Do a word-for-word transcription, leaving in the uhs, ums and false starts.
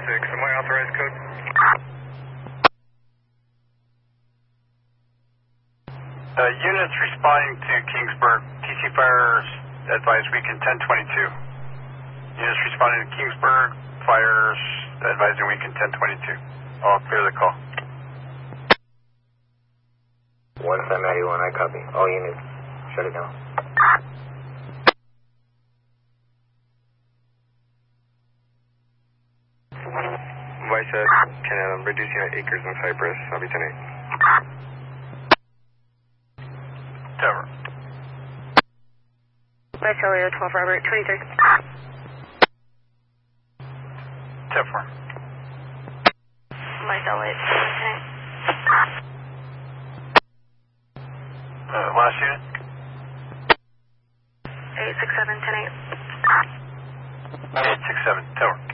six, am I authorized code? Uh, units responding to Kingsburg, T C fires advise weekend ten twenty-two. Units responding to Kingsburg, fires advising weekend ten twenty-two. All clear the call. one seven ninety-one, I copy. All units, shut it down. Vice at ten, I'm reducing at Acres and Cypress. I'll be ten eight. Tower. Vice Elliot, twelve Robert, twenty-three. Tower. Vice Elliot, ten eight. Uh, last unit. eight six seven, ten eight. eight six seven, Tower.